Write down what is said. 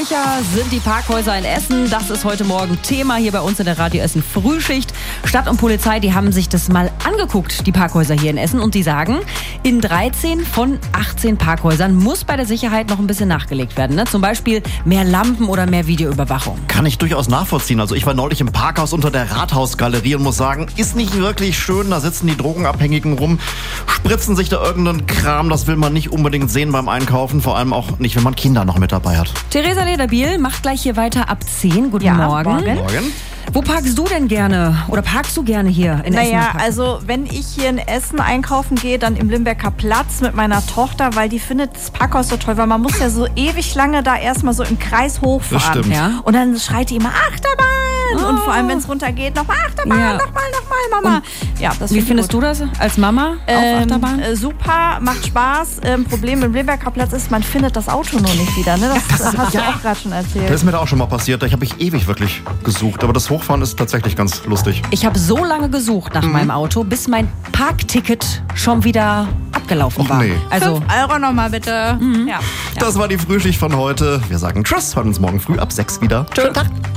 Unsicher sind die Parkhäuser in Essen. Das ist heute Morgen Thema hier bei uns in der Radio Essen Frühschicht. Stadt und Polizei, die haben sich das mal angeguckt, die Parkhäuser hier in Essen. Und die sagen, in 13 von 18 Parkhäusern muss bei der Sicherheit noch ein bisschen nachgelegt werden. Ne? Zum Beispiel mehr Lampen oder mehr Videoüberwachung. Kann ich durchaus nachvollziehen. Also ich war neulich im Parkhaus unter der Rathausgalerie und muss sagen, ist nicht wirklich schön. Da sitzen die Drogenabhängigen rum, spritzen sich da irgendeinen Kram. Das will man nicht unbedingt sehen beim Einkaufen. Vor allem auch nicht, wenn man Kinder noch mit dabei hat. Theresa Lederbiel macht gleich hier weiter ab 10. Guten Morgen. Morgen. Wo parkst du denn gerne? Oder parkst du gerne hier in Essen? Naja, also wenn ich hier in Essen einkaufen gehe, dann im Limbecker Platz mit meiner Tochter, weil die findet das Parkhaus so toll, weil man muss ja so ewig lange da erstmal so im Kreis hochfahren. Das stimmt. Ja. Und dann schreit die immer Achterbahn. Und vor allem, wenn es runtergeht, nochmal Achterbahn, Ja. nochmal, Mama. Ja, das Wie find ich findest gut. du das als Mama auf Achterbahn? Super, macht Spaß. Problem im Limbecker Platz ist, man findet das Auto nur nicht wieder. Ne? Das hast du auch gerade schon erzählt. Das ist mir da auch schon mal passiert. Da habe ich ewig wirklich gesucht. Aber das Hochfahren ist tatsächlich ganz lustig. Ich habe so lange gesucht nach meinem Auto, bis mein Parkticket schon wieder abgelaufen war. nee. Also 5 Euro nochmal bitte. Ja. Das war die Frühschicht von heute. Wir sagen Tschüss, hören uns morgen früh ab 6 wieder. Schönen Tag.